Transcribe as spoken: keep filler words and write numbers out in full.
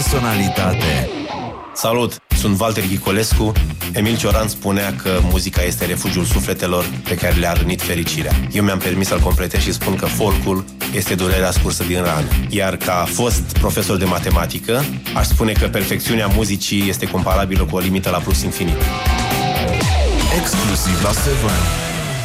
Personalitate. Salut, sunt Valter Ghicolescu. Emil Cioran spunea că muzica este refugiul sufletelor pe care le-a rănit fericirea. Eu mi-am permis să-l completez și spun că folcul este durerea scursă din rană. Iar ca fost profesor de matematică, aș spune că perfecțiunea muzicii este comparabilă cu o limită la plus infinit. Exclusiv la Seven.